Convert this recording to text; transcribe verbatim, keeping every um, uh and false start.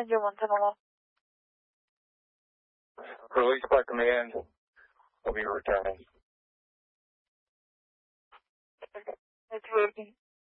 Engine one ten normal. Release by command. We'll be returning. It's working.